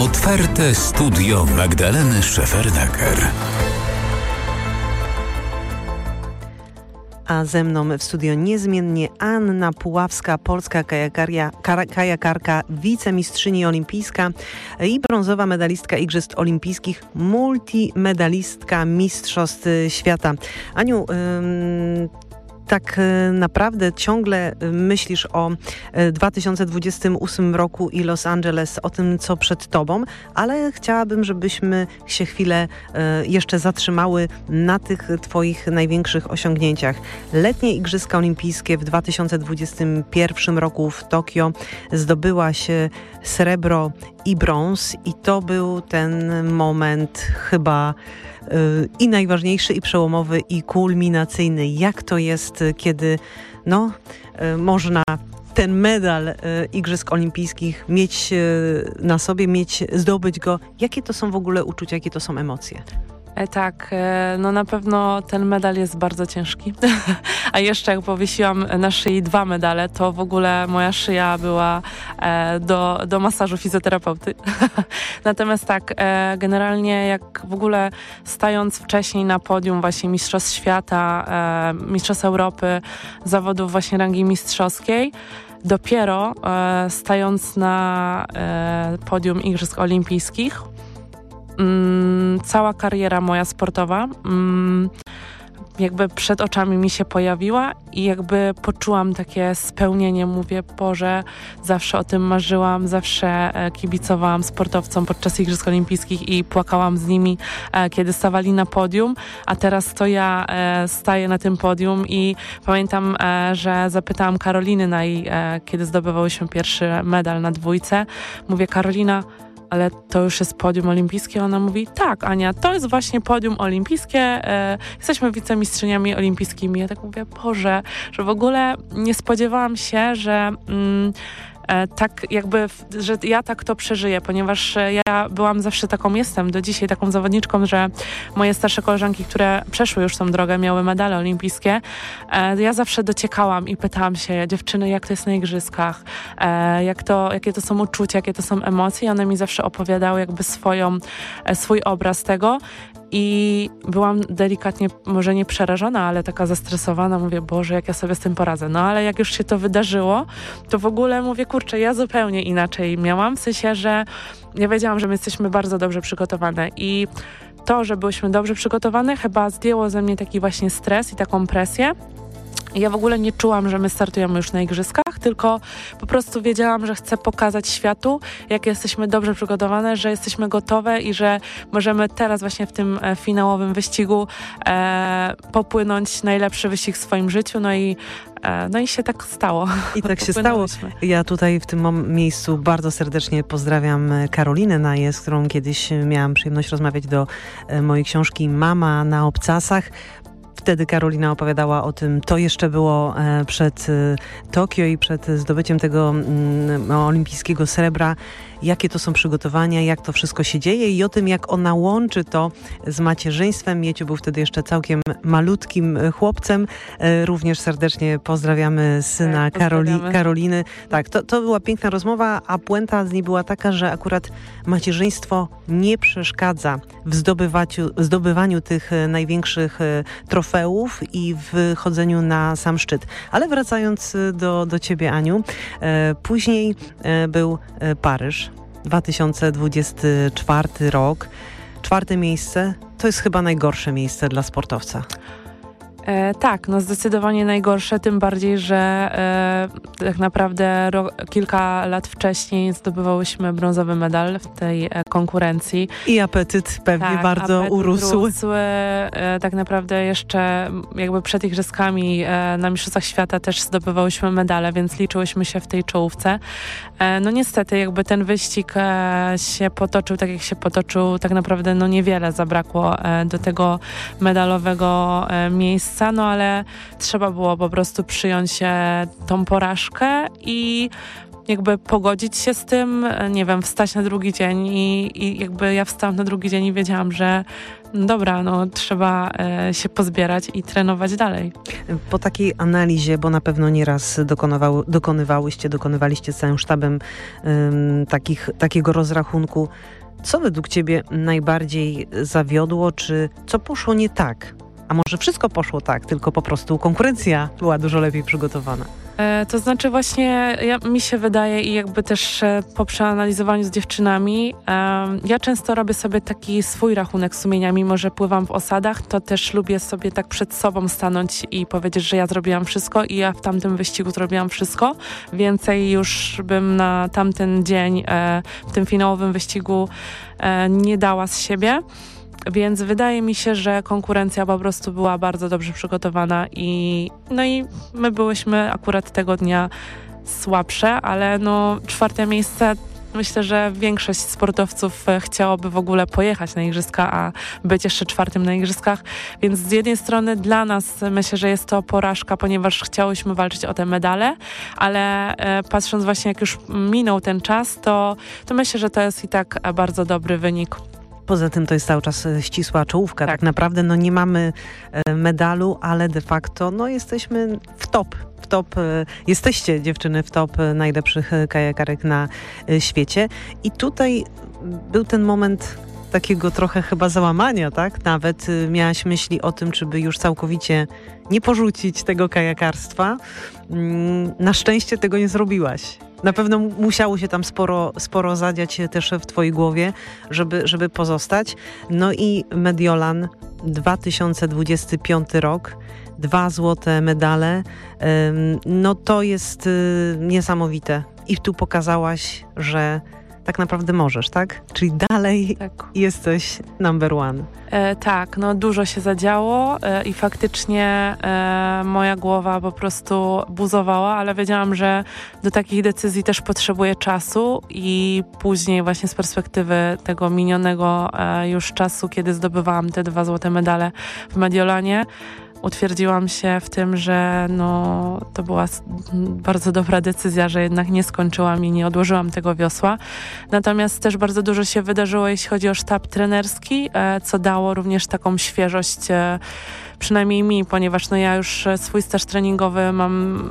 Otwarte studio Magdaleny Szefernaker. A ze mną w studio niezmiennie Anna Puławska, polska kajakarka, wicemistrzyni olimpijska i brązowa medalistka Igrzysk Olimpijskich, multimedalistka Mistrzostw Świata. Aniu, tak naprawdę ciągle myślisz o 2028 roku i Los Angeles, o tym, co przed tobą, ale chciałabym, żebyśmy się chwilę jeszcze zatrzymały na tych twoich największych osiągnięciach. Letnie Igrzyska Olimpijskie w 2021 roku w Tokio zdobyłaś srebro i brąz i to był ten moment chyba i najważniejszy, i przełomowy, i kulminacyjny. Jak to jest, kiedy można ten medal Igrzysk Olimpijskich mieć na sobie, zdobyć go? Jakie to są w ogóle uczucia, jakie to są emocje? Tak, no na pewno ten medal jest bardzo ciężki. A jeszcze jak powiesiłam na szyi 2 medale, to w ogóle moja szyja była do masażu fizjoterapeuty. Natomiast tak, generalnie jak w ogóle stając wcześniej na podium właśnie Mistrzostw Świata, Mistrzostw Europy, zawodów właśnie rangi mistrzowskiej, dopiero stając na podium Igrzysk Olimpijskich, cała kariera moja sportowa jakby przed oczami mi się pojawiła i jakby poczułam takie spełnienie. Mówię, Boże, zawsze o tym marzyłam, zawsze kibicowałam sportowcom podczas Igrzysk Olimpijskich i płakałam z nimi, kiedy stawali na podium, a teraz to ja staję na tym podium i pamiętam, że zapytałam Karoliny kiedy zdobywałyśmy pierwszy medal na dwójce. Mówię, Karolina, ale to już jest podium olimpijskie? Ona mówi, tak, Ania, to jest właśnie podium olimpijskie, jesteśmy wicemistrzyniami olimpijskimi. Ja tak mówię, Boże, że w ogóle nie spodziewałam się, że tak jakby, że ja tak to przeżyję, ponieważ ja byłam zawsze jestem do dzisiaj taką zawodniczką, że moje starsze koleżanki, które przeszły już tą drogę, miały medale olimpijskie, ja zawsze dociekałam i pytałam się, dziewczyny, jak to jest na igrzyskach, jakie to są uczucia, jakie to są emocje, i one mi zawsze opowiadały jakby swój obraz tego. I byłam delikatnie, może nie przerażona, ale taka zestresowana. Mówię, Boże, jak ja sobie z tym poradzę. No ale jak już się to wydarzyło, to w ogóle mówię, kurczę, ja zupełnie inaczej miałam. W sensie, że ja wiedziałam, że my jesteśmy bardzo dobrze przygotowane. I to, że byłyśmy dobrze przygotowane, chyba zdjęło ze mnie taki właśnie stres i taką presję. Ja w ogóle nie czułam, że my startujemy już na igrzyskach, tylko po prostu wiedziałam, że chcę pokazać światu, jak jesteśmy dobrze przygotowane, że jesteśmy gotowe i że możemy teraz właśnie w tym finałowym wyścigu popłynąć najlepszy wyścig w swoim życiu. No i się tak stało. I tak się stało. Ja tutaj w tym miejscu bardzo serdecznie pozdrawiam Karolinę Naję, z którą kiedyś miałam przyjemność rozmawiać do mojej książki Mama na obcasach. Wtedy Karolina opowiadała o tym, to jeszcze było przed Tokio i przed zdobyciem tego olimpijskiego srebra, jakie to są przygotowania, jak to wszystko się dzieje i o tym, jak ona łączy to z macierzyństwem. Mieciu był wtedy jeszcze całkiem malutkim chłopcem. Również serdecznie pozdrawiamy syna Karoliny. Tak, to była piękna rozmowa, a puenta z niej była taka, że akurat macierzyństwo nie przeszkadza w zdobywaniu tych największych trofeów i w chodzeniu na sam szczyt. Ale wracając do ciebie, Aniu, później był Paryż, 2024 rok. 4. miejsce to jest chyba najgorsze miejsce dla sportowca. Tak, no zdecydowanie najgorsze, tym bardziej, że tak naprawdę kilka lat wcześniej zdobywałyśmy brązowy medal w tej konkurencji. I apetyt pewnie bardzo urósł. Tak naprawdę jeszcze jakby przed igrzyskami na Mistrzostwach Świata też zdobywałyśmy medale, więc liczyłyśmy się w tej czołówce. No niestety jakby ten wyścig się potoczył tak jak się potoczył, tak naprawdę no niewiele zabrakło do tego medalowego miejsca. No ale trzeba było po prostu przyjąć tą porażkę i jakby pogodzić się z tym, nie wiem, wstać na drugi dzień i jakby ja wstałam na drugi dzień i wiedziałam, że dobra, no trzeba się pozbierać i trenować dalej. Po takiej analizie, bo na pewno nieraz dokonywaliście z całym sztabem takiego rozrachunku, co według ciebie najbardziej zawiodło, czy co poszło nie tak? A może wszystko poszło tak, tylko po prostu konkurencja była dużo lepiej przygotowana? To znaczy właśnie mi się wydaje i jakby też po przeanalizowaniu z dziewczynami, ja często robię sobie taki swój rachunek sumienia, mimo że pływam w osadach, to też lubię sobie tak przed sobą stanąć i powiedzieć, że ja zrobiłam wszystko i ja w tamtym wyścigu zrobiłam wszystko. Więcej już bym na tamten dzień w tym finałowym wyścigu nie dała z siebie. Więc wydaje mi się, że konkurencja po prostu była bardzo dobrze przygotowana i my byłyśmy akurat tego dnia słabsze, ale 4. miejsce, myślę, że większość sportowców chciałoby w ogóle pojechać na igrzyska, a być jeszcze 4. na igrzyskach, więc z jednej strony dla nas myślę, że jest to porażka, ponieważ chciałyśmy walczyć o te medale, ale patrząc właśnie jak już minął ten czas, to myślę, że to jest i tak bardzo dobry wynik. Poza tym to jest cały czas ścisła czołówka. Tak naprawdę nie mamy medalu, ale de facto jesteśmy w top. Jesteście dziewczyny w top najlepszych kajakarek na świecie. I tutaj był ten moment takiego trochę chyba załamania, tak? Nawet miałaś myśli o tym, czy by już całkowicie nie porzucić tego kajakarstwa. Na szczęście tego nie zrobiłaś. Na pewno musiało się tam sporo zadziać też w twojej głowie, żeby pozostać. No i Mediolan 2025 rok, 2 złote medale. To jest niesamowite. I tu pokazałaś, że tak naprawdę możesz, tak? Czyli dalej jesteś number one. Tak, dużo się zadziało i faktycznie moja głowa po prostu buzowała, ale wiedziałam, że do takich decyzji też potrzebuję czasu i później właśnie z perspektywy tego minionego już czasu, kiedy zdobywałam te 2 złote medale w Mediolanie, utwierdziłam się w tym, że to była bardzo dobra decyzja, że jednak nie skończyłam i nie odłożyłam tego wiosła. Natomiast też bardzo dużo się wydarzyło, jeśli chodzi o sztab trenerski, co dało również taką świeżość, przynajmniej mi, ponieważ ja już swój staż treningowy mam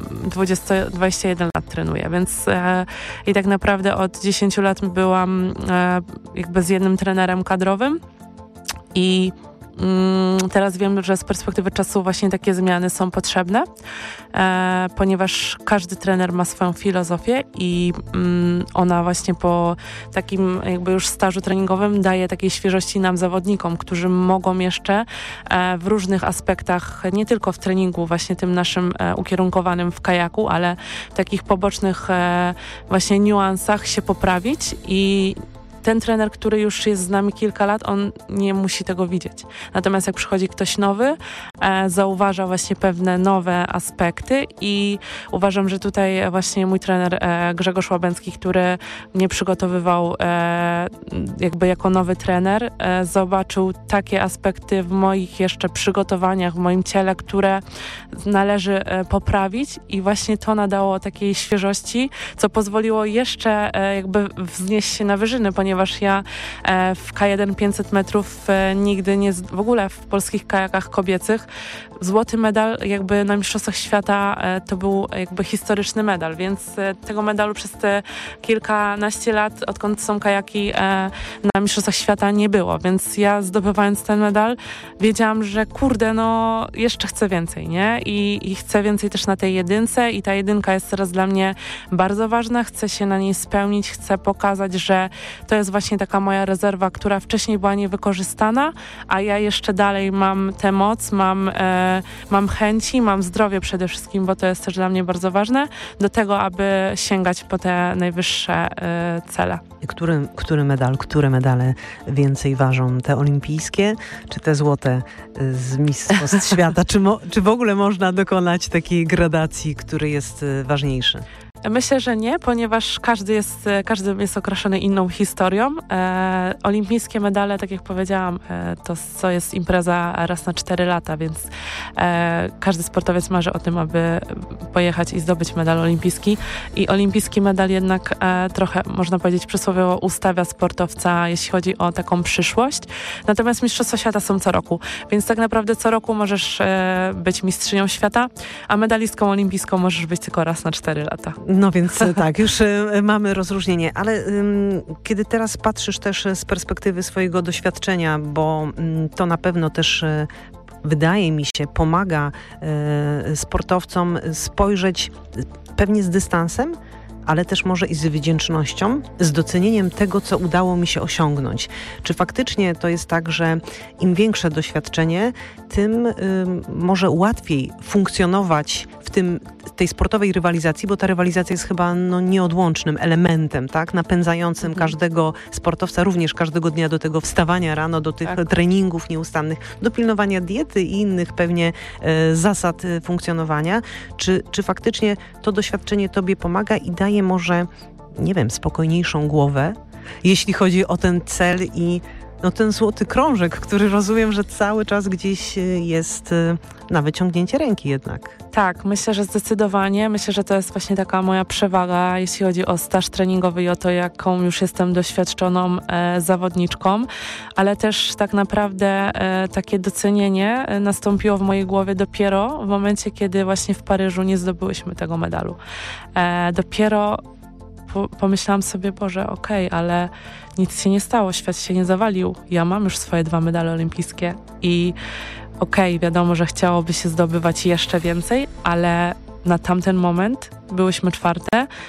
21 lat trenuję, więc i tak naprawdę od 10 lat byłam jakby z jednym trenerem kadrowym i teraz wiem, że z perspektywy czasu właśnie takie zmiany są potrzebne, ponieważ każdy trener ma swoją filozofię i ona właśnie po takim jakby już stażu treningowym daje takiej świeżości nam zawodnikom, którzy mogą jeszcze w różnych aspektach, nie tylko w treningu właśnie tym naszym ukierunkowanym w kajaku, ale w takich pobocznych właśnie niuansach się poprawić i ten trener, który już jest z nami kilka lat, on nie musi tego widzieć. Natomiast jak przychodzi ktoś nowy, zauważa właśnie pewne nowe aspekty i uważam, że tutaj właśnie mój trener Grzegorz Łabęcki, który mnie przygotowywał jakby jako nowy trener, zobaczył takie aspekty w moich jeszcze przygotowaniach, w moim ciele, które należy poprawić i właśnie to nadało takiej świeżości, co pozwoliło jeszcze jakby wznieść się na wyżyny, ponieważ ja w K1 500 metrów nigdy nie, w ogóle w polskich kajakach kobiecych, złoty medal jakby na Mistrzostwach Świata to był jakby historyczny medal, więc tego medalu przez te kilkanaście lat, odkąd są kajaki na Mistrzostwach Świata nie było, więc ja zdobywając ten medal wiedziałam, że kurde, jeszcze chcę więcej, nie? I chcę więcej też na tej jedynce i ta jedynka jest teraz dla mnie bardzo ważna, chcę się na niej spełnić, chcę pokazać, że to jest właśnie taka moja rezerwa, która wcześniej była niewykorzystana, a ja jeszcze dalej mam tę moc, mam chęci, mam zdrowie przede wszystkim, bo to jest też dla mnie bardzo ważne, do tego, aby sięgać po te najwyższe cele. Które medale więcej ważą? Te olimpijskie, czy te złote z Mistrzostw Świata? Czy w ogóle można dokonać takiej gradacji, który jest ważniejszy? Myślę, że nie, ponieważ każdy jest okraszony inną historią. Olimpijskie medale, tak jak powiedziałam, to jest impreza raz na 4 lata, więc każdy sportowiec marzy o tym, aby pojechać i zdobyć medal olimpijski. I olimpijski medal jednak trochę, można powiedzieć, przysłowiowo ustawia sportowca, jeśli chodzi o taką przyszłość. Natomiast Mistrzostwa Świata są co roku, więc tak naprawdę co roku możesz być mistrzynią świata, a medalistką olimpijską możesz być tylko raz na 4 lata. No więc tak, już mamy rozróżnienie, ale kiedy teraz patrzysz też z perspektywy swojego doświadczenia, bo to na pewno też wydaje mi się pomaga sportowcom spojrzeć pewnie z dystansem, ale też może i z wdzięcznością, z docenieniem tego, co udało mi się osiągnąć. Czy faktycznie to jest tak, że im większe doświadczenie, tym może łatwiej funkcjonować w tej sportowej rywalizacji, bo ta rywalizacja jest chyba nieodłącznym elementem, tak, napędzającym każdego sportowca, również każdego dnia do tego wstawania rano, do tych treningów nieustannych, do pilnowania diety i innych pewnie zasad funkcjonowania. Czy faktycznie to doświadczenie tobie pomaga i daje może, nie wiem, spokojniejszą głowę, jeśli chodzi o ten cel i ten złoty krążek, który rozumiem, że cały czas gdzieś jest na wyciągnięcie ręki jednak. Tak, myślę, że zdecydowanie. Myślę, że to jest właśnie taka moja przewaga, jeśli chodzi o staż treningowy i o to, jaką już jestem doświadczoną zawodniczką, ale też tak naprawdę takie docenienie nastąpiło w mojej głowie dopiero w momencie, kiedy właśnie w Paryżu nie zdobyłyśmy tego medalu. Dopiero pomyślałam sobie, Boże, okej, ale nic się nie stało, świat się nie zawalił. Ja mam już swoje 2 medale olimpijskie i wiadomo, że chciałoby się zdobywać jeszcze więcej, ale na tamten moment byłyśmy 4,